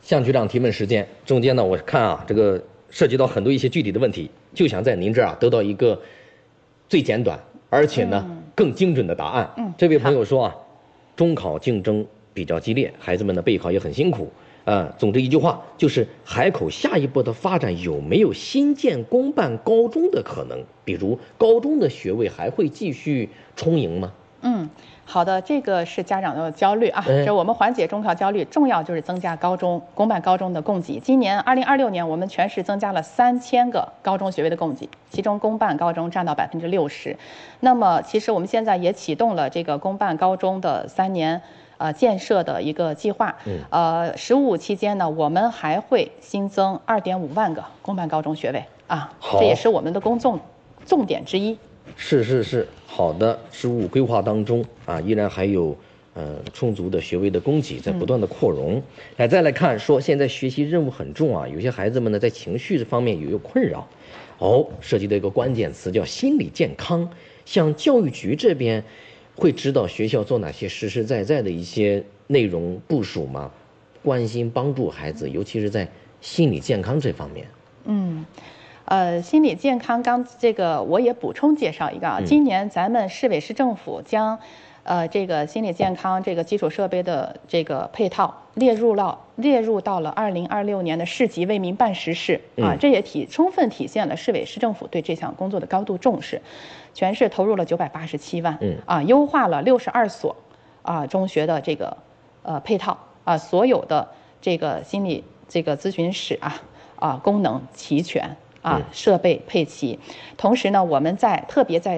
向局长提问时间，中间呢，我看啊，这个涉及到很多一些具体的问题，就想在您这儿啊得到一个最简短，而且呢更精准的答案。这位朋友说啊，中考竞争比较激烈，孩子们的备考也很辛苦。总之一句话就是海口下一步的发展有没有新建公办高中的可能？比如高中的学位还会继续充盈吗？ 好的，这个是家长的焦虑啊。这我们缓解中考焦虑，重要就是增加公办高中的供给。今年2026年，我们全市增加了3000个高中学位的供给，其中公办高中占到60%。那么，其实我们现在也启动了这个公办高中的3年建设的一个计划。15期间呢，我们还会新增2.5万个公办高中学位啊，这也是我们的重点之一。 是，好的。15规划当中啊，依然还有充足的学位的供给在不断的扩容。再来看说，现在学习任务很重啊，有些孩子们呢在情绪方面有困扰。涉及到一个关键词叫心理健康。像教育局这边会指导学校做哪些实实在在的一些内容部署吗？关心帮助孩子，尤其是在心理健康这方面。 心理健康这个我也补充介绍一个啊，今年咱们市委市政府将这个心理健康这个基础设备的这个配套列入到了2026年的市级为民办实事啊，这也充分体现了市委市政府对这项工作的高度重视，全市投入了987万优化了62所中学的这个配套所有的这个心理这个咨询室功能齐全。设备配齐，同时呢，我们特别在